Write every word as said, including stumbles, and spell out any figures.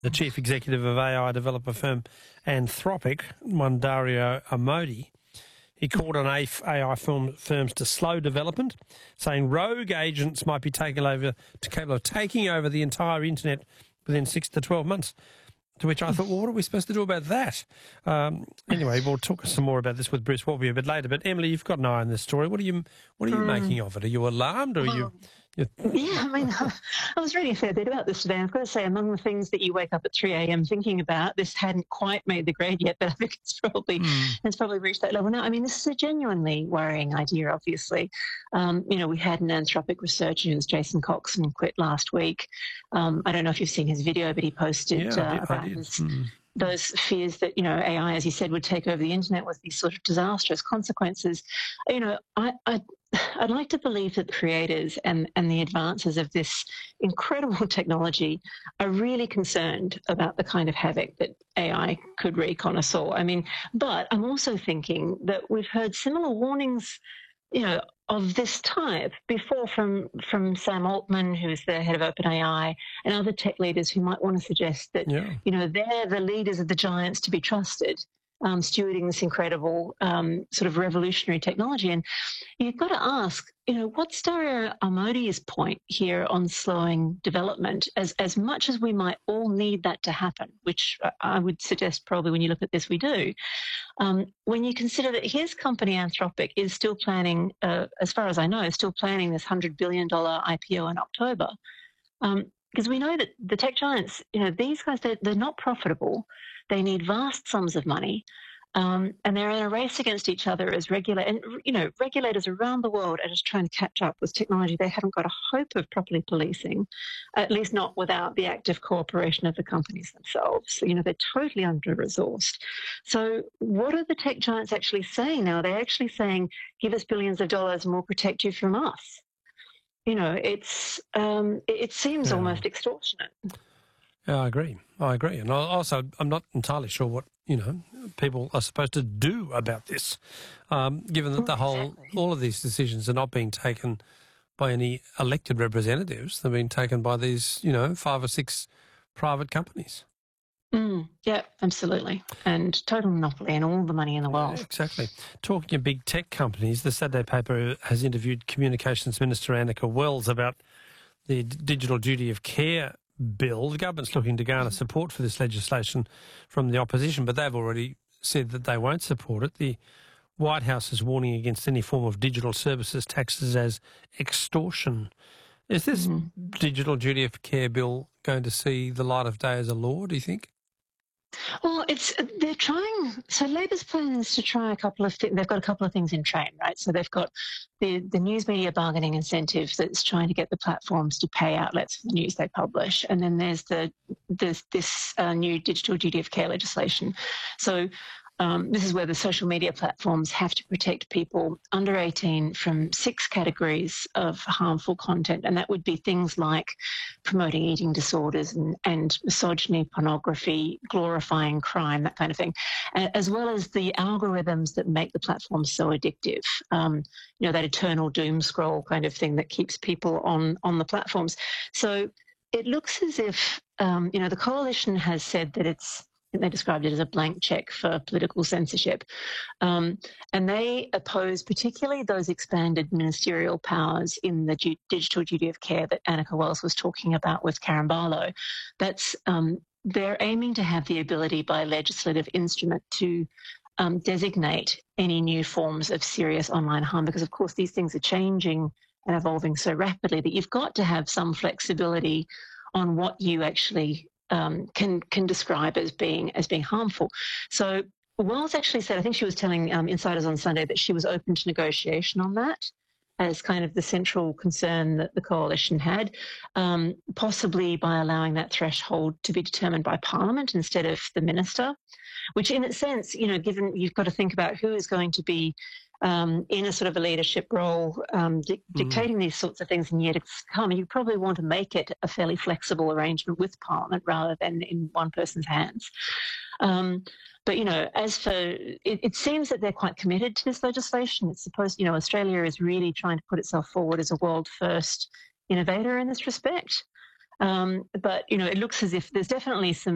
The chief executive of A I developer firm Anthropic, one Dario Amodei, he called on A I firm, firms to slow development, saying rogue agents might be taking over, capable of taking over the entire internet within six to twelve months. To which I thought, well, what are we supposed to do about that? Um, anyway, we'll talk some more about this with Bruce Walby a bit later. But Emily, you've got an eye on this story. What are you, what are you um, making of it? Are you alarmed, or are you? Yeah, I mean, I was reading a fair bit about this today. I've got to say, among the things that you wake up at three a m thinking about, this hadn't quite made the grade yet, but I think it's probably mm. it's probably reached that level now. I mean, this is a genuinely worrying idea, obviously. Um, you know, we had an Anthropic researcher, who's Jason Coxon, quit last week. Um, I don't know if you've seen his video, but he posted yeah, uh, I did, about I did. his... Mm. those fears that, you know, A I, as you said, would take over the internet with these sort of disastrous consequences. You know, I, I, I'd like to believe that the creators and, and the advances of this incredible technology are really concerned about the kind of havoc that A I could wreak on us all. I mean, but I'm also thinking that we've heard similar warnings, you know, of this type before from from Sam Altman, who's the head of OpenAI, and other tech leaders who might want to suggest that, yeah. you know, they're the leaders of the giants to be trusted, um, stewarding this incredible um, sort of revolutionary technology. And you've got to ask, you know, what's Dario Amodei's point here on slowing development? As as much as we might all need that to happen, which I would suggest probably when you look at this we do, um, when you consider that his company Anthropic is still planning, uh, as far as I know, is still planning this one hundred billion dollars I P O in October. Um, because we know that the tech giants, you know, these guys, they're, they're not profitable. They need vast sums of money. Um, and they're in a race against each other as regula- and, you know, regulators around the world are just trying to catch up with technology they haven't got a hope of properly policing, at least not without the active cooperation of the companies themselves. So, you know, they're totally under-resourced. So what are the tech giants actually saying now? They're actually saying, give us billions of dollars and we'll protect you from us. You know, it's um, it, it seems yeah. almost extortionate. Yeah, I agree. I agree. And also, I'm not entirely sure what, you know, people are supposed to do about this, um, given that the whole, all of these decisions are not being taken by any elected representatives. They're being taken by these, you know, five or six private companies. Mm, yeah, absolutely. And total monopoly and all the money in the world. Yeah, exactly. Talking of big tech companies, the Saturday paper has interviewed Communications Minister Annika Wells about the Digital Duty of Care bill. The government's looking to garner support for this legislation from the opposition, but they've already said that they won't support it. The White House is warning against any form of digital services taxes as extortion. Is this mm-hmm. Digital Duty of Care bill going to see the light of day as a law, do you think? Well, it's they're trying. So Labor's plan is to try a couple of things. They've got a couple of things in train, right? So they've got the the news media bargaining incentive that's trying to get the platforms to pay outlets for the news they publish, and then there's the there's this uh, new digital duty of care legislation. So. Um, this is where the social media platforms have to protect people under eighteen from six categories of harmful content, and that would be things like promoting eating disorders and, and misogyny, pornography, glorifying crime, that kind of thing, as well as the algorithms that make the platforms so addictive. Um, you know, that eternal doom scroll kind of thing that keeps people on, on the platforms. So it looks as if, um, you know, the coalition has said that it's they described it as a blank check for political censorship. Um, and they oppose particularly those expanded ministerial powers in the du- digital duty of care that Annika Wells was talking about with Karen Barlow. That's, um, they're aiming to have the ability by legislative instrument to um, designate any new forms of serious online harm, because of course these things are changing and evolving so rapidly that you've got to have some flexibility on what you actually Um, can can describe as being as being harmful. So Wells actually said, I think she was telling um, insiders on Sunday that she was open to negotiation on that as kind of the central concern that the coalition had, um, possibly by allowing that threshold to be determined by Parliament instead of the minister, which in a sense, you know, given you've got to think about who is going to be Um, in a sort of a leadership role, um, di- mm. dictating these sorts of things in year to come, you probably want to make it a fairly flexible arrangement with Parliament rather than in one person's hands. Um, but, you know, as for, it, it seems that they're quite committed to this legislation. It's supposed, you know, Australia is really trying to put itself forward as a world first innovator in this respect. Um, but, you know, it looks as if there's definitely some